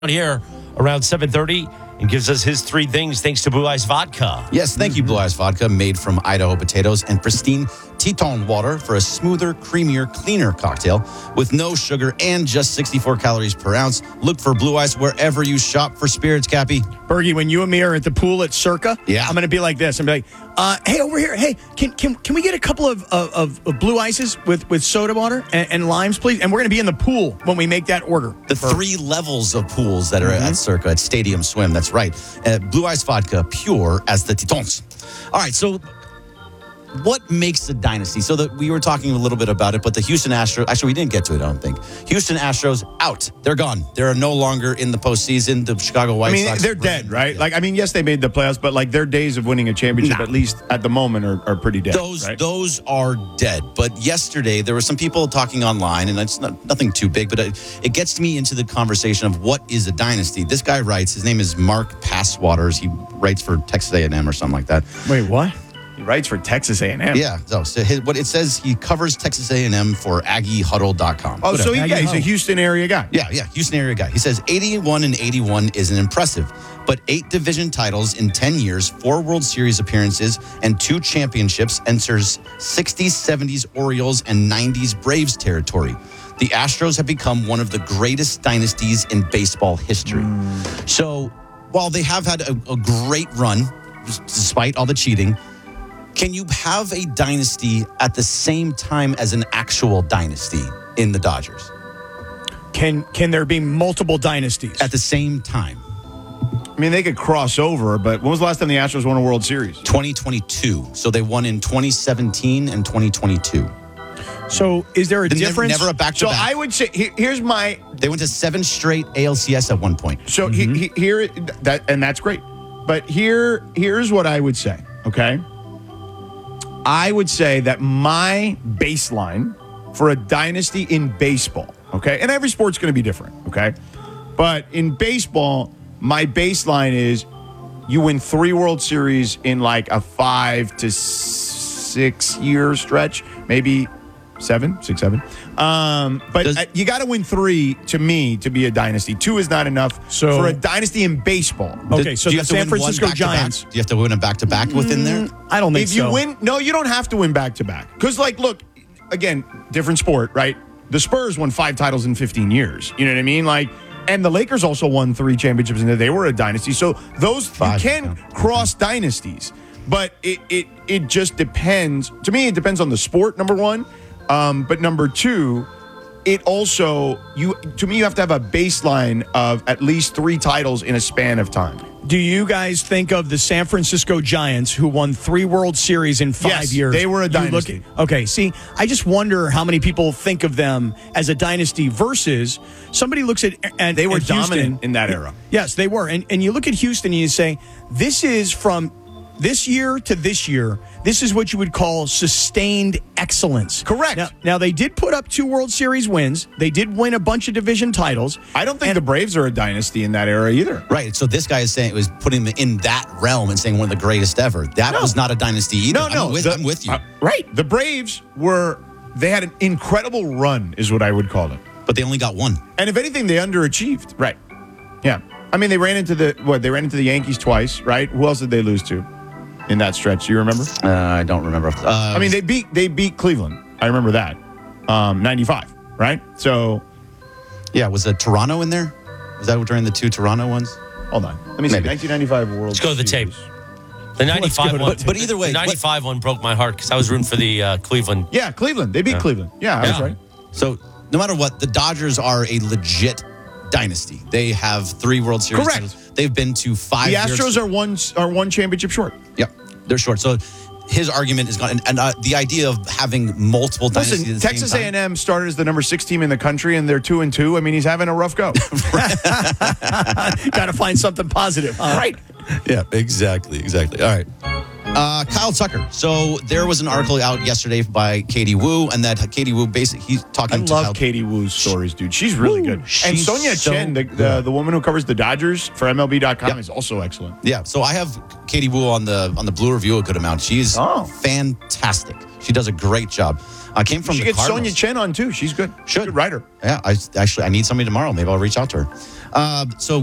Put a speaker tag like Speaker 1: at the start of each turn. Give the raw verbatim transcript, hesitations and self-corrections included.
Speaker 1: here around seven thirty and gives us his three things thanks to Blue Ice Vodka.
Speaker 2: Yes, thank you, Blue Ice Vodka, made from Idaho potatoes and pristine Teton water for a smoother, creamier, cleaner cocktail with no sugar and just sixty-four calories per ounce. Look for Blue Ice wherever you shop for spirits, Cappy.
Speaker 3: Bergie, when you and me are at the pool at Circa,
Speaker 2: yeah.
Speaker 3: I'm going to be like this. I'm going to be like, uh, hey, over here, hey, can can can we get a couple of, of, of Blue Ices with, with soda water and, and limes, please? And we're going to be in the pool when we make that order.
Speaker 2: The
Speaker 3: for-
Speaker 2: three levels of pools that are
Speaker 3: mm-hmm.
Speaker 2: at Circa, at Stadium Swim, that's right. Uh, Blue Ice Vodka, pure as the Tetons. All right, so what makes a dynasty? So that we were talking a little bit about it, but the Houston Astros, actually we didn't get to it, I don't think. Houston Astros out. They're gone. They're no longer in the postseason. The Chicago White
Speaker 4: I mean,
Speaker 2: Sox.
Speaker 4: they're dead, right? Like, I mean, yes, they made the playoffs, but like their days of winning a championship,
Speaker 2: Nah.
Speaker 4: at least at the moment, are, are pretty dead.
Speaker 2: Those
Speaker 4: right?
Speaker 2: those are dead. But yesterday there were some people talking online, and it's not, nothing too big, but it, it gets me into the conversation of what is a dynasty. This guy writes. His name is Mark Passwaters. He writes for Texas A and M or something like that.
Speaker 3: Wait, what?
Speaker 4: He writes for Texas A and M.
Speaker 2: Yeah. So, so his, what it says, he covers Texas A and M for Aggie Huddle dot com.
Speaker 4: Oh, so he,
Speaker 3: Maggie
Speaker 4: yeah, he's a
Speaker 3: Huddle.
Speaker 4: Houston area guy.
Speaker 2: Yeah, yeah, Houston area guy. He says eighty-one and eighty-one isn't impressive, but eight division titles in ten years, four World Series appearances, and two championships enters sixties, seventies Orioles and nineties Braves territory. The Astros have become one of the greatest dynasties in baseball history. Mm. So while they have had a, a great run, despite all the cheating, can you have a dynasty at the same time as an actual dynasty in the Dodgers?
Speaker 3: Can can there be multiple dynasties?
Speaker 2: At the same time.
Speaker 4: I mean, they could cross over, but when was the last time the Astros won a World Series?
Speaker 2: twenty twenty-two. So they won in twenty seventeen and twenty twenty-two.
Speaker 3: So is there a
Speaker 2: Never-
Speaker 3: difference?
Speaker 2: Never a
Speaker 4: So
Speaker 2: back-to-back.
Speaker 4: I would say, here, here's my,
Speaker 2: They went to seven straight A L C S at one point.
Speaker 4: so he, he, here, that, and that's great. But here, here's what I would say, okay? I would say that my baseline for a dynasty in baseball, okay, and every sport's going to be different, okay, but in baseball, my baseline is you win three World Series in like a five to six year stretch, maybe seven, six, seven. Um, but
Speaker 2: Does-
Speaker 4: uh, you got to win three to me to be a dynasty. Two is not enough
Speaker 3: So-
Speaker 4: for a dynasty in baseball.
Speaker 3: Okay, so
Speaker 2: Do you
Speaker 3: the
Speaker 2: have to
Speaker 3: San
Speaker 2: win one
Speaker 3: Francisco
Speaker 2: back-to-back?
Speaker 3: Giants.
Speaker 2: Do you have to win a back-to-back within there?
Speaker 3: I don't think
Speaker 4: If you
Speaker 3: so.
Speaker 4: win, no, you don't have to win back to back. Because, like, look, again, different sport, right? The Spurs won five titles in fifteen years. You know what I mean? Like, and the Lakers also won three championships, and they were a dynasty. So those
Speaker 2: Five,
Speaker 4: you can
Speaker 2: yeah.
Speaker 4: cross dynasties, but it it it just depends. To me, it depends on the sport. Number one, um, but number two, it also you to me you have to have a baseline of at least three titles in a span of time.
Speaker 3: Do you guys think of the San Francisco Giants who won three World Series in five
Speaker 4: Yes,
Speaker 3: years?
Speaker 4: they were a
Speaker 3: You look
Speaker 4: dynasty.
Speaker 3: at- okay, see, I just wonder how many people think of them as a dynasty versus somebody looks at and
Speaker 4: They were
Speaker 3: at Houston-
Speaker 4: dominant in that era.
Speaker 3: Yes, they were. And and you look at Houston and you say, this is from this year to this year. This is what you would call sustained excellence.
Speaker 4: Correct.
Speaker 3: Now, now they did put up two World Series wins. They did win a bunch of division titles.
Speaker 4: I don't think
Speaker 3: And-
Speaker 4: the Braves are a dynasty in that era either.
Speaker 2: Right. So this guy is saying it was putting them in that realm and saying one of the greatest ever. That
Speaker 4: No.
Speaker 2: was not a dynasty either.
Speaker 4: No, no,
Speaker 2: I'm with,
Speaker 4: the-
Speaker 2: I'm with you.
Speaker 4: uh, right. The Braves were, they had an incredible run, is what I would call it.
Speaker 2: but they only got one.
Speaker 4: And if anything, they underachieved. Right. Yeah. I mean, they ran into the, what, they ran into the Yankees twice, right? Who else did they lose to in that stretch? Do you remember?
Speaker 2: Uh, I don't remember. Uh,
Speaker 4: I mean, they beat, they beat Cleveland. I remember that. Um, ninety-five, right? So,
Speaker 2: yeah, was it Toronto in there? Was that during the two Toronto ones?
Speaker 4: hold on. Let me see.
Speaker 2: Maybe.
Speaker 4: nineteen ninety-five World
Speaker 1: Let's go to the tape.
Speaker 4: Series.
Speaker 1: The ninety-five
Speaker 3: go to
Speaker 1: one.
Speaker 2: the- But either way,
Speaker 1: the
Speaker 2: what-
Speaker 1: ninety-five one broke my heart because I was rooting for the uh, Cleveland.
Speaker 4: Yeah, Cleveland. They beat
Speaker 1: Yeah.
Speaker 4: Cleveland. Yeah, I was
Speaker 1: Yeah.
Speaker 4: right.
Speaker 2: So no matter what, the Dodgers are a legit dynasty. They have three World Series
Speaker 4: Correct.
Speaker 2: titles. They've been to five
Speaker 4: The
Speaker 2: years.
Speaker 4: Astros are one, are one championship short.
Speaker 2: Yep, they're short. So his argument is gone. And, and uh, the idea of having multiple dynasties
Speaker 4: Listen,
Speaker 2: at the
Speaker 4: Texas
Speaker 2: same
Speaker 4: A
Speaker 2: time,
Speaker 4: and M started as the number six team in the country, and they're two and two. I mean, he's having a rough go.
Speaker 3: Got to find something positive. All right.
Speaker 2: Yeah, exactly, exactly. All right. Uh, Kyle Tucker. So there was an article out yesterday by Katie Wu, and that Katie Wu basically he's talking
Speaker 4: I
Speaker 2: to
Speaker 4: love
Speaker 2: Kyle.
Speaker 4: Katie Wu's stories, dude. She's really
Speaker 2: Woo,
Speaker 4: good. And
Speaker 2: she's
Speaker 4: Sonia
Speaker 2: so
Speaker 4: Chen, the, the
Speaker 2: good.
Speaker 4: the woman who covers the Dodgers for M L B dot com,
Speaker 2: Yep.
Speaker 4: is also excellent.
Speaker 2: Yeah, so I have Katie Wu on the on the Blue Review a good amount. She's
Speaker 4: Oh.
Speaker 2: fantastic. She does a great job. I came from
Speaker 4: She
Speaker 2: the
Speaker 4: gets
Speaker 2: Cardinals.
Speaker 4: Sonia Chen on too. She's good. She's a
Speaker 2: Should.
Speaker 4: good writer.
Speaker 2: Yeah, I actually I need somebody tomorrow. Maybe I'll reach out to her. Uh, so